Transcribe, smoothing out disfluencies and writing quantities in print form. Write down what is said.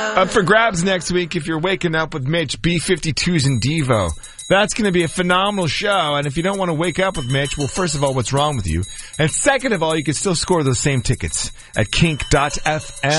Up for grabs next week if you're waking up with Mitch, B-52s and Devo. That's going to be a phenomenal show, and if you don't want to wake up with Mitch, well, first of all, what's wrong with you? And second of all, you can still score those same tickets at kink.fm.